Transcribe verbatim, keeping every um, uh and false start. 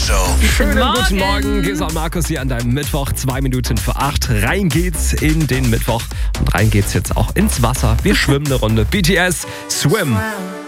Schönen Morgen. guten Morgen, Gesa und Markus hier an deinem Mittwoch, zwei Minuten vor acht. Rein geht's in den Mittwoch und rein geht's jetzt auch ins Wasser. Wir schwimmen eine Runde. B T S, Swim.